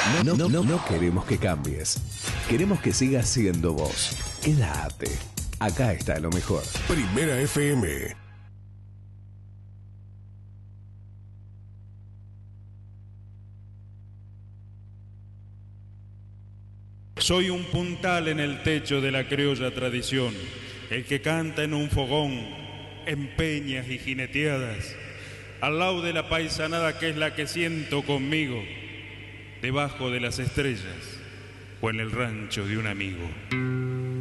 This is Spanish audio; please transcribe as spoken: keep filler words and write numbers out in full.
No, no, no, no queremos que cambies. Queremos que sigas siendo vos. Quédate. Acá está lo mejor. Primera F M. Soy un puntal en el techo de la criolla tradición, el que canta en un fogón, en peñas y jineteadas, al lado de la paisanada que es la que siento conmigo, debajo de las estrellas o en el rancho de un amigo.